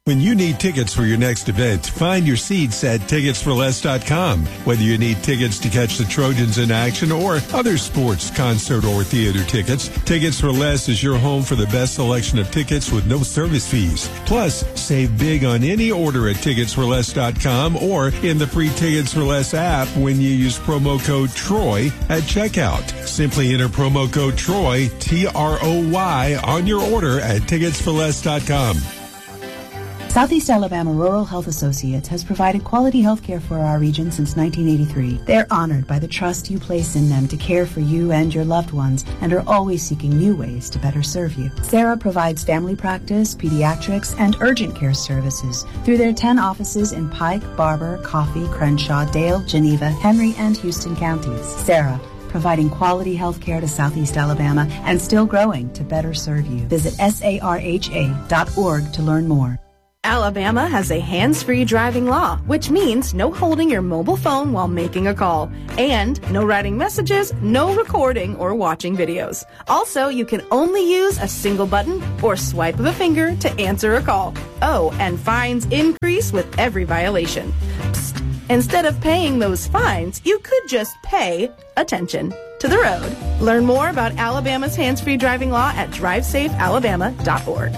When you need tickets for your next event, find your seats at TicketsForLess.com. Whether you need tickets to catch the Trojans in action or other sports, concert, or theater tickets, Tickets for Less is your home for the best selection of tickets with no service fees. Plus, save big on any order at TicketsForLess.com or in the free Tickets for Less app when you use promo code TROY at checkout. Simply enter promo code TROY, TROY, on your order at TicketsForLess.com. Southeast Alabama Rural Health Associates has provided quality health care for our region since 1983. They're honored by the trust you place in them to care for you and your loved ones and are always seeking new ways to better serve you. Sarah provides family practice, pediatrics, and urgent care services through their 10 offices in Pike, Barber, Coffee, Crenshaw, Dale, Geneva, Henry, and Houston counties. Sarah, providing quality health care to Southeast Alabama and still growing to better serve you. Visit sarha.org to learn more. Alabama has a hands-free driving law, which means no holding your mobile phone while making a call, and no writing messages, no recording or watching videos. Also, you can only use a single button or swipe of a finger to answer a call. Oh, and fines increase with every violation. Psst. Instead of paying those fines, you could just pay attention to the road. Learn more about Alabama's hands-free driving law at drivesafealabama.org.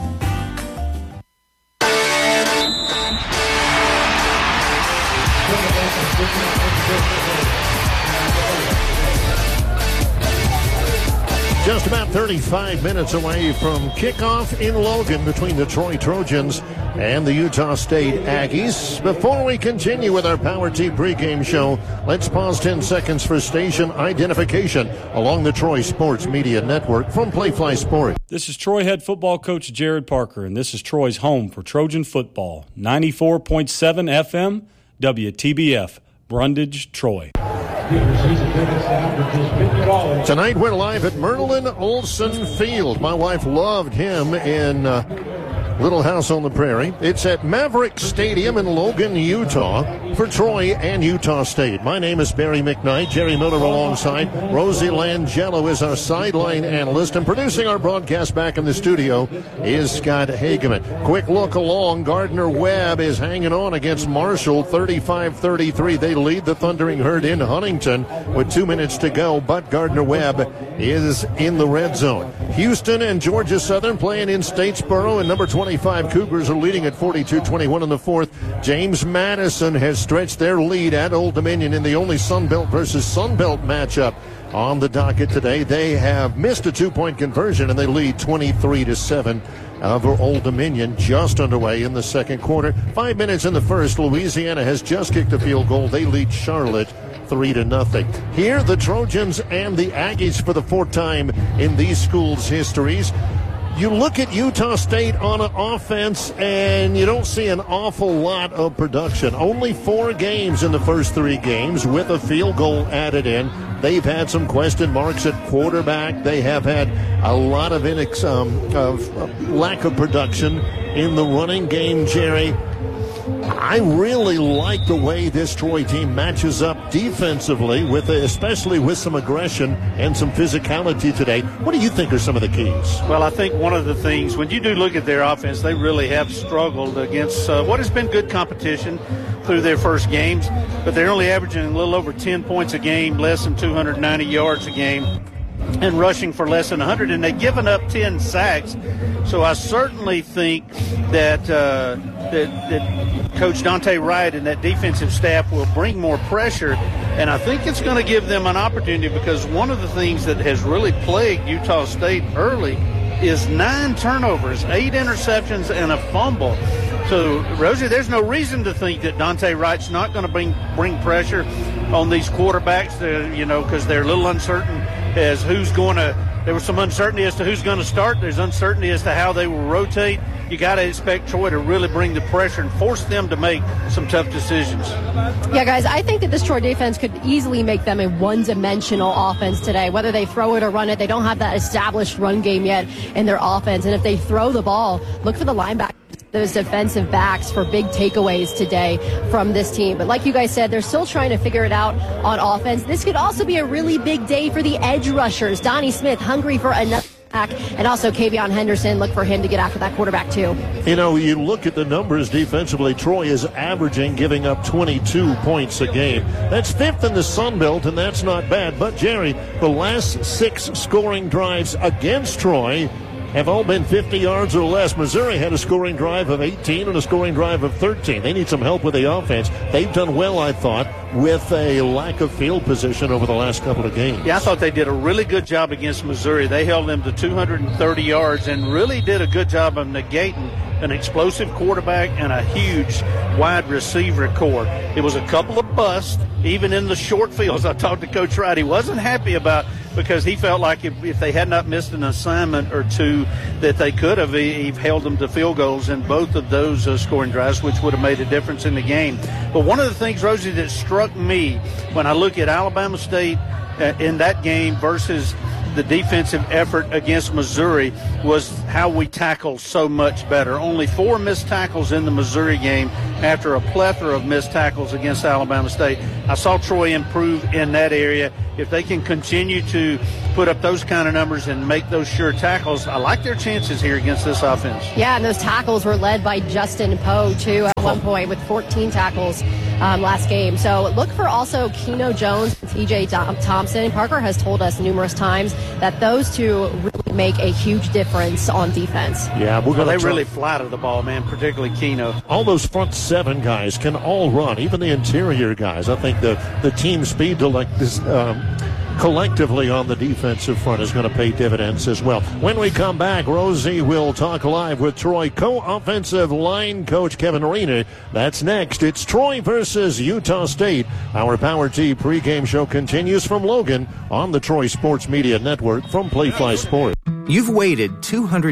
Just about 35 minutes away from kickoff in Logan between the Troy Trojans and the Utah State Aggies. Before we continue with our Power T pregame show, let's pause 10 seconds for station identification along the Troy Sports Media Network from Playfly Sports. This is Troy head football coach Jared Parker, and this is Troy's home for Trojan football. 94.7 FM, WTBF, Brundage, Troy. Tonight we're live at Merlin Olsen Field. My wife loved him in Little House on the Prairie. It's at Maverick Stadium in Logan, Utah for Troy and Utah State. My name is Barry McKnight. Jerry Miller alongside. Rosie Langello is our sideline analyst, and producing our broadcast back in the studio is Scott Hageman. Quick look along. Gardner Webb is hanging on against Marshall 35-33. They lead the Thundering Herd in Huntington with 2 minutes to go, but Gardner Webb is in the red zone. Houston and Georgia Southern playing in Statesboro, and number 25 Cougars are leading at 42-21 in the fourth. James Madison has stretched their lead at Old Dominion in the only Sunbelt versus Sunbelt matchup on the docket today. They have missed a two-point conversion, and they lead 23-7 over Old Dominion, just underway in the second quarter. 5 minutes in the first. Louisiana has just kicked a field goal. They lead Charlotte 3-0. Here, the Trojans and the Aggies for the fourth time in these schools' histories. You look at Utah State on an offense, and you don't see an awful lot of production. Only 4 games in the first 3 games with a field goal added in. They've had some question marks at quarterback. They have had a lot of lack of production in the running game, Jerry. I really like the way this Troy team matches up defensively, especially with some aggression and some physicality today. What do you think are some of the keys? Well, I think one of the things, when you do look at their offense, they really have struggled against what has been good competition through their first games, but they're only averaging a little over 10 points a game, less than 290 yards a game, and rushing for less than 100, and they've given up 10 sacks. So I certainly think that Coach Dante Wright and that defensive staff will bring more pressure, and I think it's going to give them an opportunity, because one of the things that has really plagued Utah State early is 9 turnovers, 8 interceptions, and a fumble. So, Rosie, there's no reason to think that Dante Wright's not going to bring pressure on these quarterbacks, because they're a little uncertain as who's going to – there was some uncertainty as to who's going to start. There's uncertainty as to how they will rotate. You got to expect Troy to really bring the pressure and force them to make some tough decisions. Yeah, guys, I think that this Troy defense could easily make them a one-dimensional offense today. Whether they throw it or run it, they don't have that established run game yet in their offense. And if they throw the ball, look for the linebackers, those defensive backs, for big takeaways today from this team. But like you guys said, they're still trying to figure it out on offense. This could also be a really big day for the edge rushers. Donnie Smith hungry for another And also Kavion Henderson, look for him to get after that quarterback too. You know, you look at the numbers defensively, Troy is averaging giving up 22 points a game. That's 5th in the Sun Belt, and that's not bad. But, Jerry, the last 6 scoring drives against Troy have all been 50 yards or less. Missouri had a scoring drive of 18 and a scoring drive of 13. They need some help with the offense. They've done well, I thought, with a lack of field position over the last couple of games. Yeah, I thought they did a really good job against Missouri. They held them to 230 yards and really did a good job of negating an explosive quarterback and a huge wide receiver core. It was a couple of busts, even in the short fields. I talked to Coach Wright. He wasn't happy about because he felt like if they had not missed an assignment or two that they could have, he held them to field goals in both of those scoring drives, which would have made a difference in the game. But one of the things, Rosie, that struck me when I look at Alabama State in that game versus the defensive effort against Missouri was how we tackled so much better. Only 4 missed tackles in the Missouri game after a plethora of missed tackles against Alabama State. I saw Troy improve in that area. If they can continue to put up those kind of numbers and make those sure tackles, I like their chances here against this offense. Yeah, and those tackles were led by Justin Poe, too, at one point with 14 tackles last game. So look for also Keno Jones, T.J. Thompson. Parker has told us numerous times that those two really make a huge difference on defense. Yeah, they really flatter the ball, man, particularly Keno. All those front 7 guys can all run, even the interior guys. I think the team speed to like this collectively on the defensive front is going to pay dividends as well. When we come back, Rosie will talk live with Troy co-offensive line coach Kevin Rayner. That's next. It's Troy versus Utah State. Our Power T pregame show continues from Logan on the Troy Sports Media Network from Playfly Sports. You've waited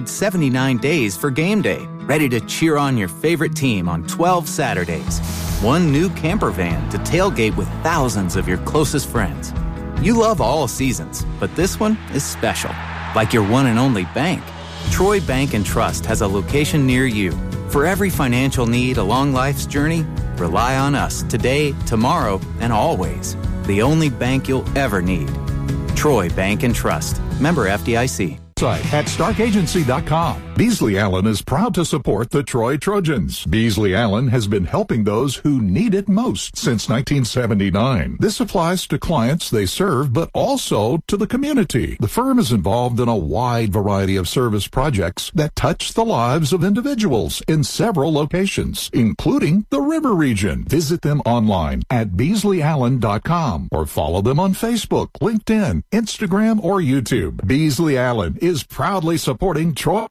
279 days for game day, ready to cheer on your favorite team on 12 Saturdays. One new camper van to tailgate with thousands of your closest friends. You love all seasons, but this one is special, like your one and only bank. Troy Bank and Trust has a location near you. For every financial need along life's journey, rely on us today, tomorrow, and always. The only bank you'll ever need. Troy Bank and Trust. Member FDIC. At StarkAgency.com. Beasley Allen is proud to support the Troy Trojans. Beasley Allen has been helping those who need it most since 1979. This applies to clients they serve, but also to the community. The firm is involved in a wide variety of service projects that touch the lives of individuals in several locations, including the River Region. Visit them online at BeasleyAllen.com or follow them on Facebook, LinkedIn, Instagram, or YouTube. Beasley Allen is proudly supporting Troy.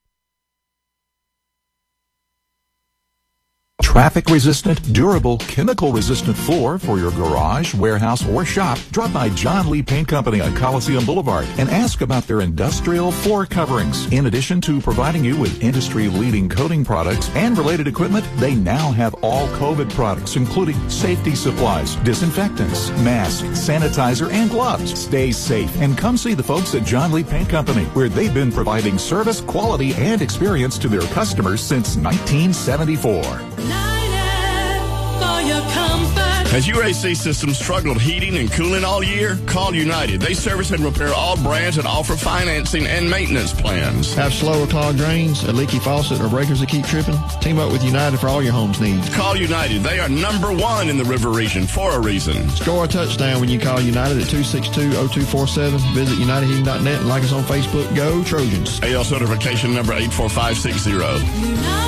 Traffic-resistant, durable, chemical-resistant floor for your garage, warehouse, or shop. Drop by John Lee Paint Company on Coliseum Boulevard and ask about their industrial floor coverings. In addition to providing you with industry-leading coating products and related equipment, they now have all COVID products, including safety supplies, disinfectants, masks, sanitizer, and gloves. Stay safe and come see the folks at John Lee Paint Company, where they've been providing service, quality, and experience to their customers since 1974. Has your AC system struggled heating and cooling all year? Call United. They service and repair all brands and offer financing and maintenance plans. Have slow or clogged drains, a leaky faucet, or breakers that keep tripping? Team up with United for all your home's needs. Call United. They are #1 in the River Region for a reason. Score a touchdown when you call United at 262-0247. Visit UnitedHeating.net and like us on Facebook. Go Trojans. AL certification number 84560.